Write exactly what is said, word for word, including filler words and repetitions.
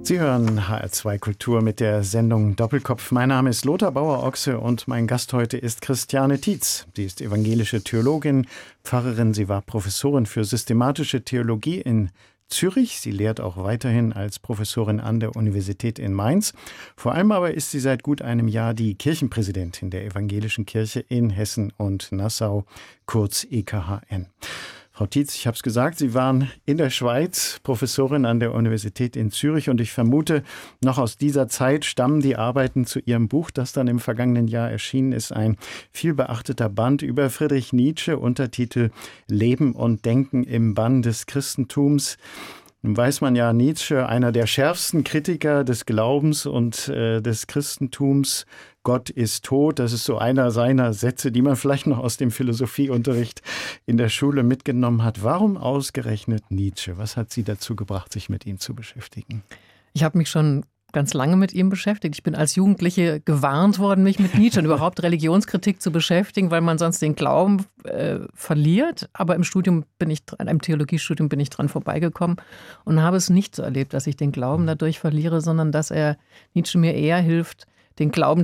Sie hören H R zwei Kultur mit der Sendung Doppelkopf. Mein Name ist Lothar Bauer-Ochse und mein Gast heute ist Christiane Tietz. Sie ist evangelische Theologin, Pfarrerin. Sie war Professorin für systematische Theologie in Zürich. Sie lehrt auch weiterhin als Professorin an der Universität in Mainz. Vor allem aber ist sie seit gut einem Jahr die Kirchenpräsidentin der Evangelischen Kirche in Hessen und Nassau, kurz E K H N. Frau Tietz, ich habe es gesagt, Sie waren in der Schweiz Professorin an der Universität in Zürich und ich vermute, noch aus dieser Zeit stammen die Arbeiten zu Ihrem Buch, das dann im vergangenen Jahr erschienen ist, ein viel beachteter Band über Friedrich Nietzsche, Untertitel Leben und Denken im Bann des Christentums. Nun weiß man ja, Nietzsche, einer der schärfsten Kritiker des Glaubens und äh, des Christentums. Gott ist tot, das ist so einer seiner Sätze, die man vielleicht noch aus dem Philosophieunterricht in der Schule mitgenommen hat. Warum ausgerechnet Nietzsche? Was hat Sie dazu gebracht, sich mit ihm zu beschäftigen? Ich habe mich schon ganz lange mit ihm beschäftigt. Ich bin als Jugendliche gewarnt worden, mich mit Nietzsche und überhaupt Religionskritik zu beschäftigen, weil man sonst den Glauben äh, verliert. Aber im Studium bin ich, an einem Theologiestudium bin ich dran vorbeigekommen und habe es nicht so erlebt, dass ich den Glauben dadurch verliere, sondern dass er Nietzsche mir eher hilft, den Glauben